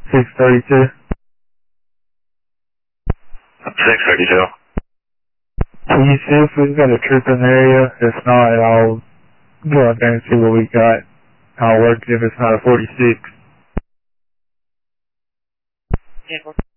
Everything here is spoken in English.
632. 632. Can you see if we've got a troop in the area? If not, I'll go out there and see what we got. I'll work if it's not a 46. Yeah,